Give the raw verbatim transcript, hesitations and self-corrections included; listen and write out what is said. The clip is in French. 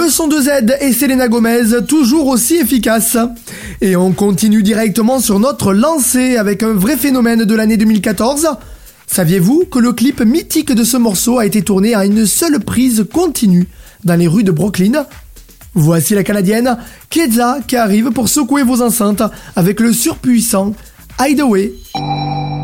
Le son de Z et Selena Gomez, toujours aussi efficaces. Et on continue directement sur notre lancée avec un vrai phénomène de l'année deux mille quatorze. Saviez-vous que le clip mythique de ce morceau a été tourné à une seule prise continue dans les rues de Brooklyn? Voici la Canadienne Keza qui arrive pour secouer vos enceintes avec le surpuissant Hideaway.